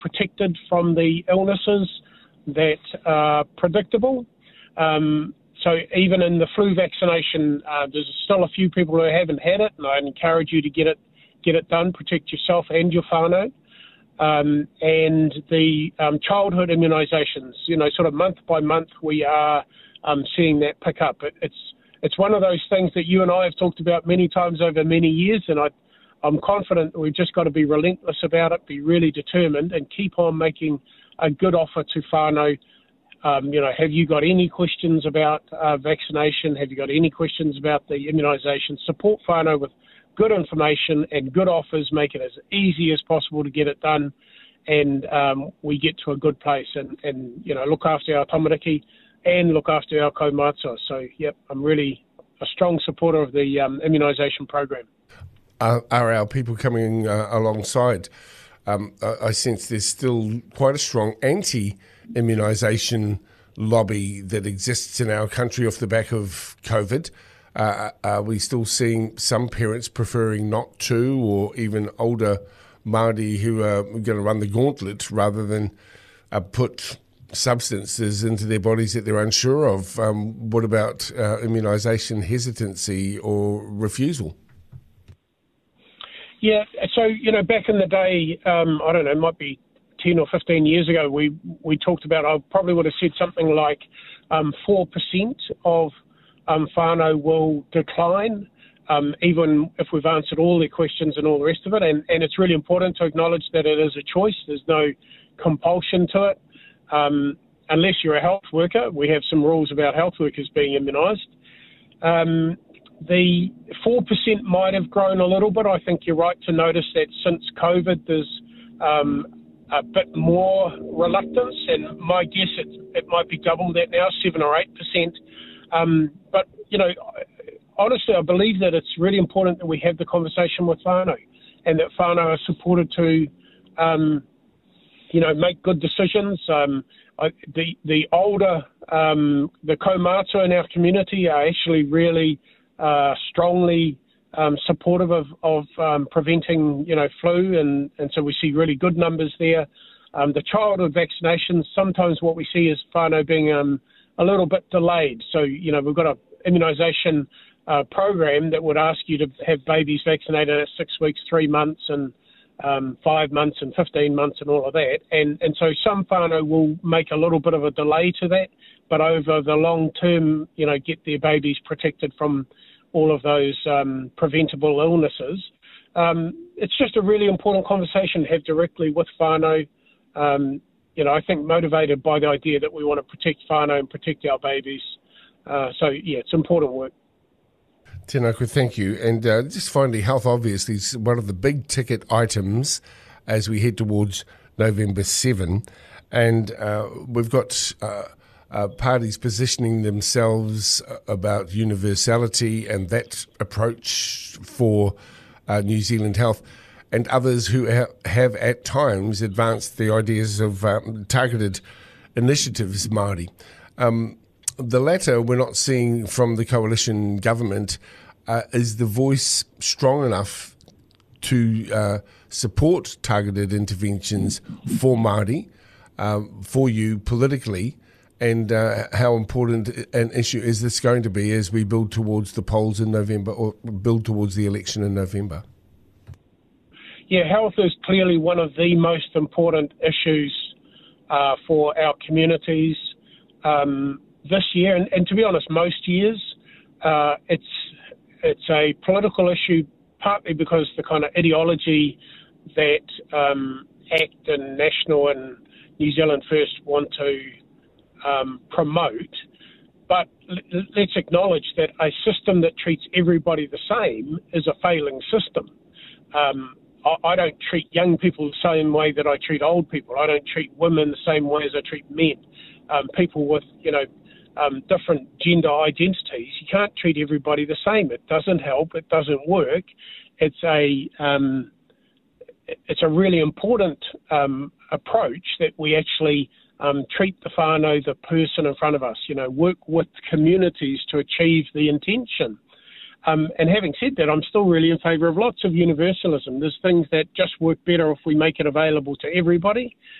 protected from the illnesses that are predictable. So even in the flu vaccination, there's still a few people who haven't had it, and I encourage you to get it done, protect yourself and your whānau. And the childhood immunisations, sort of month by month, we are seeing that pick up. It's one of those things that you and I have talked about many times over many years, and I'm confident that we've just got to be relentless about it, be really determined, and keep on making a good offer to whānau. Have you got any questions about vaccination? Have you got any questions about the immunisation? Support whānau with good information and good offers, make it as easy as possible to get it done, and we get to a good place and look after our tamariki and look after our kaumātua. So, yep, I'm really a strong supporter of the immunisation program. Are our people coming alongside? I sense there's still quite a strong anti-immunisation lobby that exists in our country off the back of COVID. Are we still seeing some parents preferring not to, or even older Māori who are going to run the gauntlet rather than put substances into their bodies that they're unsure of? What about immunisation hesitancy or refusal? Yeah, so, back in the day, I don't know, it might be 10 or 15 years ago, we talked about, I probably would have said something like 4% of whānau will decline, even if we've answered all their questions and all the rest of it. And it's really important to acknowledge that it is a choice. There's no compulsion to it. Unless you're a health worker, we have some rules about health workers being immunised. The 4% might have grown a little bit. I think you're right to notice that since COVID, there's a bit more reluctance, and my guess it might be double that now, 7 or 8%. But, honestly, I believe that it's really important that we have the conversation with whānau, and that whānau are supported to, make good decisions. The older, the kaumātua in our community are actually really strongly supportive of preventing, flu, and so we see really good numbers there. The childhood vaccinations, sometimes what we see is whānau being a little bit delayed. So, we've got an immunisation program that would ask you to have babies vaccinated at 6 weeks, 3 months, and 5 months and 15 months and all of that. And so some whānau will make a little bit of a delay to that, but over the long term, get their babies protected from all of those preventable illnesses. It's just a really important conversation to have directly with whānau. I think motivated by the idea that we want to protect whānau and protect our babies. It's important work. Tēnā, thank you. And just finally, health obviously is one of the big ticket items as we head towards November 7. And we've got parties positioning themselves about universality and that approach for New Zealand health, and others who have at times advanced the ideas of targeted initiatives, Māori. The latter we're not seeing from the coalition government. Is the voice strong enough to support targeted interventions for Māori, for you politically, and how important an issue is this going to be as we build towards the polls in November, or build towards the election in November? Yeah, health is clearly one of the most important issues for our communities this year, and to be honest, most years. It's a political issue, partly because the kind of ideology that ACT and National and New Zealand First want to promote. But let's acknowledge that a system that treats everybody the same is a failing system. I don't treat young people the same way that I treat old people. I don't treat women the same way as I treat men. People with, different gender identities. You can't treat everybody the same. It doesn't help. It doesn't work. It's a really important approach that we actually treat the whānau, the person in front of us. Work with communities to achieve the intention. And having said that, I'm still really in favour of lots of universalism. There's things that just work better if we make it available to everybody.